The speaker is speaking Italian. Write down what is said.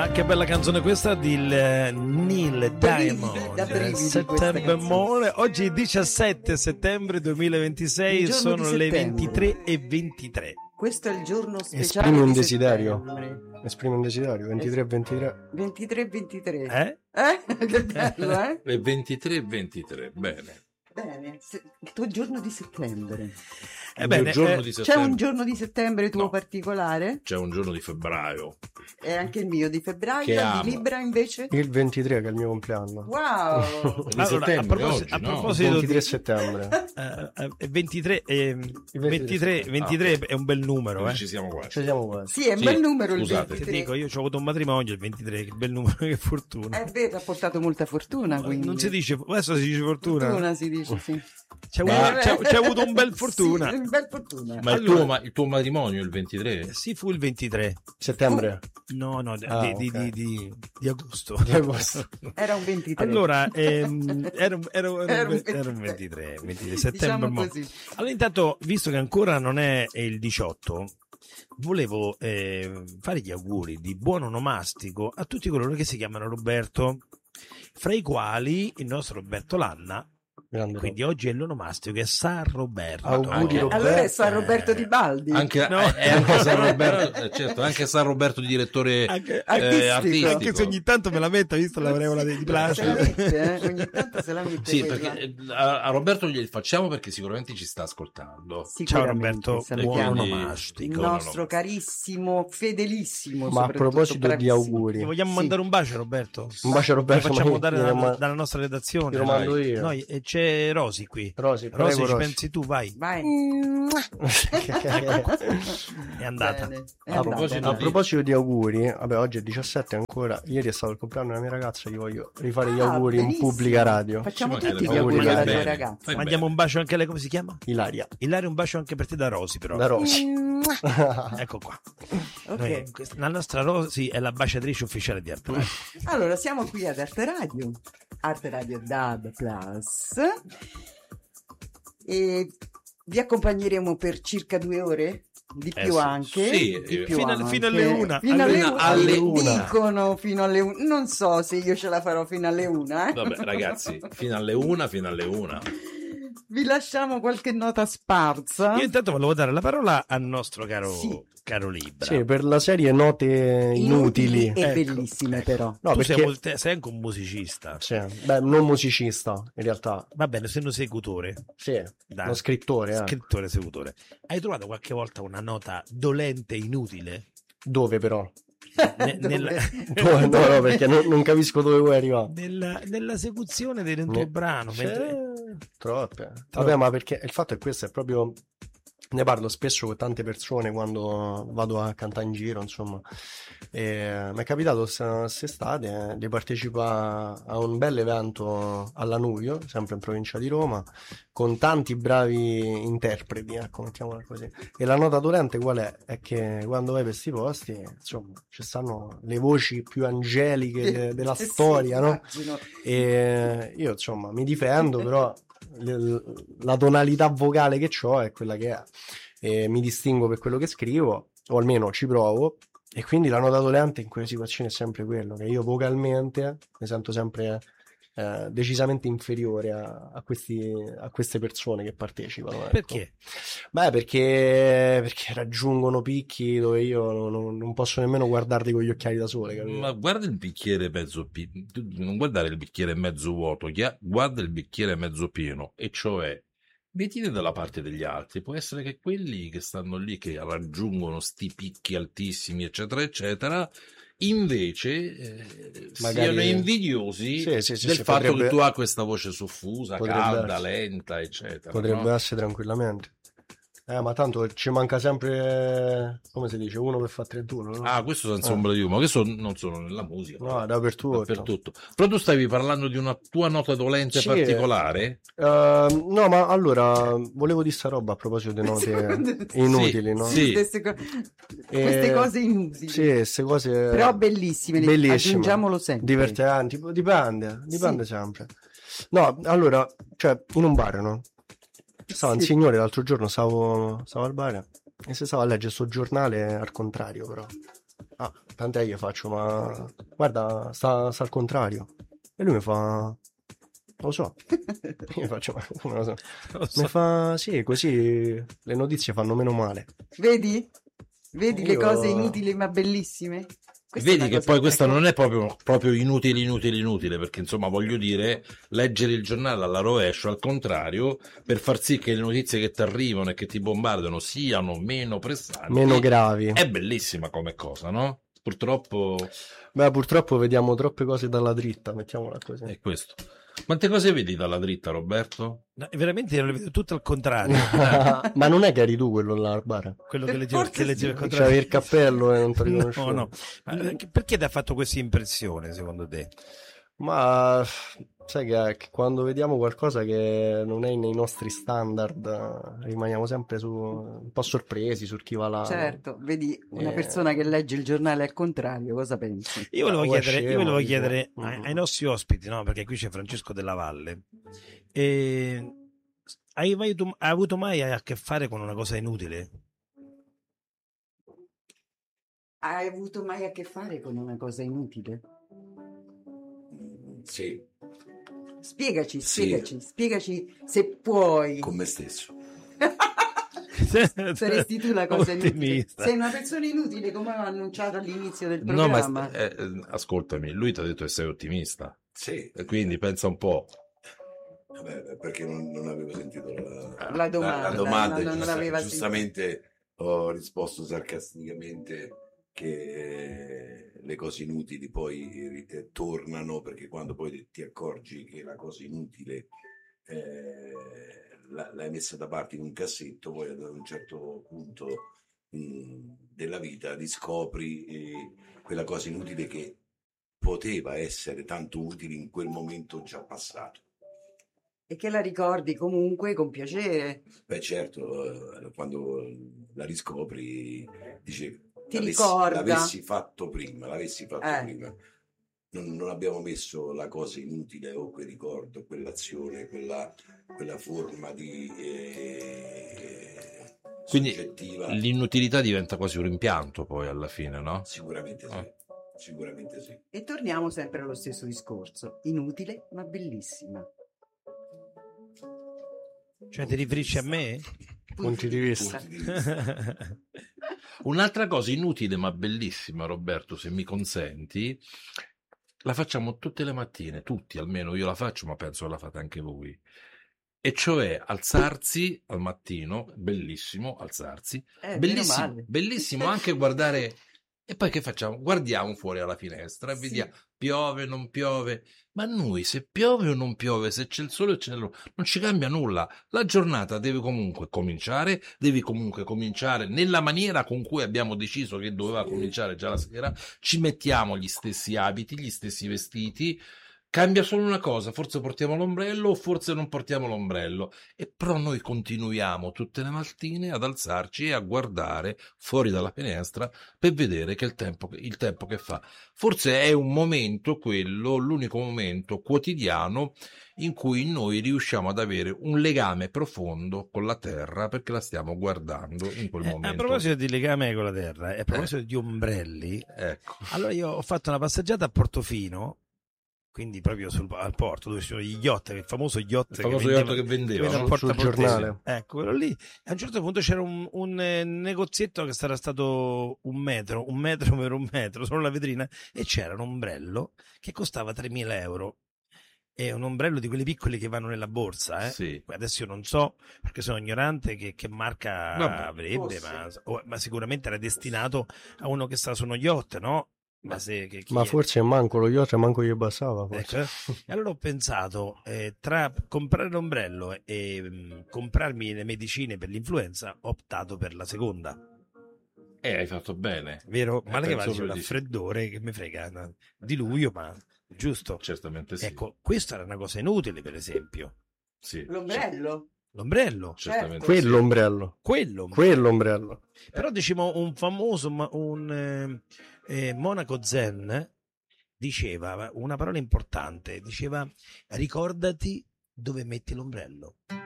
Ah, che bella canzone questa di Neil Diamond, September Morning. Oggi è 17 settembre 2026, sono le 23:23. Questo è il giorno speciale. Esprime un desiderio. Esprime un desiderio. 23-23. 23-23. Che bello, eh? Le 23:23, bene. Bene, il tuo giorno di settembre. Bene, Giorno di C'è settembre. un giorno di settembre tuo particolare? C'è un giorno di febbraio. E anche il mio di febbraio, Che amo. di Libra invece? Il 23 che è il mio compleanno. Wow! Di Allora, settembre a oggi, proposito 23 di settembre. 23, 23 è un bel numero, Non ci siamo quasi. Ci siamo quasi. Sì, è un Sì, bel numero il scusate. Ti 23. dico, io ho avuto un matrimonio il 23, che bel numero, che fortuna. È vero, ha portato molta fortuna, quindi. Non si dice, adesso si dice fortuna. Fortuna si dice, sì. C'è avuto un bel fortuna. Sì, un bel fortuna. Ma Allora- il tuo matrimonio il 23? Sì, fu il 23. Settembre. No, Ah, di ok. di agosto. Di agosto. Era un 23. Allora, era un 23. 23 settembre. Diciamo così. Allora, intanto, visto che ancora non è il 18, volevo fare gli auguri di buon onomastico a tutti coloro che si chiamano Roberto, fra i quali il nostro Roberto Lanna. Grande Quindi oggi è l'onomastico, è San Roberto. Auguri, Anche- Roberto. Allora è San Roberto di Baldi. Anche, No. anche San Roberto, certo, anche San Roberto di direttore Anche- artistico. Anche se ogni tanto me la metto, visto l'aureola di Se la plastica. mette, ogni tanto se la mette Sì, quella. perché a Roberto glieli facciamo perché sicuramente ci sta ascoltando. Ciao Sicuramente, Roberto, salutiamo buon Quindi- il onomastico. nostro carissimo, fedelissimo. Ma a soprattutto, proposito di bravissimo. auguri, Gli vogliamo Sì. mandare un bacio, Roberto? un bacio a Lo Roberto. facciamo ma dare io- dalla nostra redazione. Io lo mando io. Noi, e c'è Rosi qui. Rosi, Rosi, prego, ci Rosi. pensi tu, vai. Vai. È andata. Bene, è A andata, proposito è A andata. proposito di auguri, vabbè, oggi è 17 ancora. Ieri è stato il compleanno della mia ragazza. Gli voglio rifare gli Ah, auguri in benissimo. pubblica radio. Facciamo Ci tutti gli mancherebbe, auguri fai alla tua bene. ragazza. Fai Mandiamo un bacio anche a lei, come si chiama? Ilaria. Ilaria, un bacio anche per te da Rosi, però. Da Rosi. Ecco qua. Ok. Noi- la nostra Rosi è la baciatrice ufficiale di Arte Radio. Allora, siamo qui ad Arte Radio Dub Plus, e vi accompagneremo per circa 2 ore, di più sì. anche, Sì, di più fino anche. alle 1. Fino alle Alle 1. una. Dicono fino alle 1, non so se io ce la farò fino alle 1, eh. Vabbè, ragazzi, fino alle 1. Vi lasciamo qualche nota sparsa. Io intanto volevo dare la parola al nostro Sì. caro Libra. Sì, per la serie Note Inutili. e Ecco, bellissime però. No, Tu perché sei anche un musicista. sì, beh, non musicista in realtà. Va bene, sei un esecutore, Sì, Dai. uno scrittore. scrittore, esecutore. Hai trovato qualche volta una nota dolente e inutile? Dove però? Nella, No, perché non capisco dove vuoi arrivare. nell'esecuzione del tuo Ne- brano. mentre- Troppe. Vabbè, ma perché il fatto è questo, è proprio. Ne parlo spesso con tante persone quando vado a cantare in giro, insomma. E mi è capitato quest'estate di partecipare a un bel evento alla Nuvio, sempre in provincia di Roma, con tanti bravi interpreti, ecco, mettiamola così. E la nota dolente qual è? È che quando vai per questi posti, insomma, ci stanno le voci più angeliche della Sì, storia, no? immagino. E io insomma mi difendo, però la tonalità vocale che ho è quella che è, e mi distingo per quello che scrivo, o almeno ci provo, e quindi la nota dolente in quelle situazioni è sempre quello, che io vocalmente mi sento sempre decisamente inferiore a queste persone che partecipano, ecco. Perché? Beh, perché raggiungono picchi dove io non posso nemmeno guardarli con gli occhiali da sole, capito? Ma guarda il bicchiere mezzo pieno, non guardare il bicchiere mezzo vuoto, guarda il bicchiere mezzo pieno, e cioè mettiti dalla parte degli altri. Può essere che quelli che stanno lì, che raggiungono sti picchi altissimi, eccetera, eccetera, invece Magari- siano invidiosi Sì, del fatto potrebbe- che tu hai questa voce soffusa, potrebbe calda, essere. lenta, eccetera. Potrebbe no? essere tranquillamente. Ma tanto ci manca sempre, come si dice, uno per fare 31, no? Ah, questo senza ombra di dubbio, ma questo non solo nella musica, No, dappertutto. dappertutto. Però tu stavi parlando di una tua nota dolente Sì. particolare? No, ma allora, volevo dire sta roba a proposito di note inutili, no? Sì. Queste cose inutili. Sì, queste cose Però bellissime, bellissime, aggiungiamolo sempre. divertenti, dipende Sì. sempre. No, allora, cioè, in un bar, no? Stava un Sì. signore l'altro giorno, stavo al bar e si stava a leggere sto giornale al contrario, però tant'è che faccio, ma guarda, sta al contrario. E lui mi fa, lo so. Io faccio, ma come lo so? Lo so. Mi fa, sì, così le notizie fanno meno male. Vedi? Vedi le Io- cose inutili ma bellissime? Questa è Vedi una che cosa- poi questa ecco, non è proprio inutile, perché insomma voglio dire, leggere il giornale alla rovescio, al contrario, per far sì che le notizie che ti arrivano e che ti bombardano siano meno pressanti, Meno gravi. è bellissima come cosa, no? Purtroppo Beh, purtroppo vediamo troppe cose dalla dritta, mettiamola così. è questo. Quante cose vedi dalla dritta, Roberto? No, veramente io le vedo tutto al contrario. Ma non è che eri tu quello là al bar? Quello Per che leggevo, forza che leggevo sì. al contrario. C'avevi il cappello e non ti No, riconoscevo. no. Ma perché ti ha fatto questa impressione, secondo te? Ma sai che quando vediamo qualcosa che non è nei nostri standard, rimaniamo sempre un po' sorpresi su chi va là. Certo, vedi una Eh. persona che legge il giornale al contrario, cosa pensi? Io volevo Ma chiedere, scemo, io volevo dico. chiedere ai nostri ospiti, no? Perché qui c'è Francesco Della Valle. Hai avuto mai a che fare con una cosa inutile? Hai avuto mai a che fare con una cosa inutile? Sì, Spiegaci, Sì. spiegaci se puoi. con me stesso. Saresti tu la cosa inutile. Ottimista. Sei una persona inutile, come ho annunciato all'inizio del No, ma programma. ascoltami, lui ti ha detto che sei ottimista, Sì, e quindi pensa un po'. vabbè, perché non avevo sentito La domanda, la domanda, non l'aveva sentita. giustamente ho risposto sarcasticamente che le cose inutili poi tornano, perché quando poi ti accorgi che la cosa inutile l'hai messa da parte in un cassetto, poi ad un certo punto della vita riscopri quella cosa inutile che poteva essere tanto utile in quel momento già passato. E che la ricordi comunque con piacere. Beh, certo, quando la riscopri, dici, Ti ricorda. l'avessi fatto prima, Eh. prima. Non abbiamo messo la cosa inutile o quel ricordo, quell'azione, quella forma di Quindi soggettiva. l'inutilità diventa quasi un rimpianto poi alla fine, no? Sicuramente sì, sicuramente sì. E torniamo sempre allo stesso discorso. Inutile ma bellissima. Cioè, ti riferisci a me? Punti di vista. Punti di vista. Un'altra cosa inutile ma bellissima, Roberto, se mi consenti, la facciamo tutte le mattine, tutti, almeno io la faccio, ma penso che la fate anche voi. E cioè alzarsi al mattino, bellissimo alzarsi, meno bellissimo, male. bellissimo anche guardare. E poi che facciamo? Guardiamo fuori alla finestra e Sì. vediamo, piove, non piove. Ma noi, se piove o non piove, se c'è il sole o c'è non ci cambia nulla. La giornata deve comunque cominciare, devi comunque cominciare nella maniera con cui abbiamo deciso che doveva cominciare già la sera. Ci mettiamo gli stessi abiti, gli stessi vestiti. Cambia solo una cosa, forse portiamo l'ombrello o forse non portiamo l'ombrello. E però noi continuiamo tutte le mattine ad alzarci e a guardare fuori dalla finestra per vedere che il tempo che fa. Forse è un momento, quello, l'unico momento quotidiano in cui noi riusciamo ad avere un legame profondo con la terra perché la stiamo guardando in quel A momento. proposito di legame con la terra e a proposito di ombrelli, Ecco. allora io ho fatto una passeggiata a Portofino, quindi proprio al porto dove ci sono gli yacht, il famoso yacht Il famoso yacht che vendeva, vendeva no? a Porta Sul Portese. giornale. Ecco, quello lì. A un certo punto c'era un negozietto che sarà stato un metro per un metro, solo la vetrina, e c'era un ombrello che costava 3.000 euro. È un ombrello di quelli piccoli che vanno nella borsa, eh? Sì. Adesso io non so, perché sono ignorante, che marca Vabbè, avrebbe, forse. ma sicuramente era destinato a uno che sta su uno yacht, no? Ma Ma forse manco lo yacht, manco gli bastava. Ecco, Forse. e allora ho pensato, tra comprare l'ombrello e comprarmi le medicine per l'influenza, ho optato per la seconda. Hai fatto bene. Vero? Male che penso vada proprio di sì. raffreddore che mi frega di luglio, ma giusto. Certamente sì. Ecco, questa era una cosa inutile, per esempio. Sì. L'ombrello? L'ombrello, Certamente Certo. sì. Quell'ombrello. quell'ombrello. Quell'ombrello. Però diciamo un famoso monaco zen diceva una parola importante, diceva ricordati dove metti l'ombrello.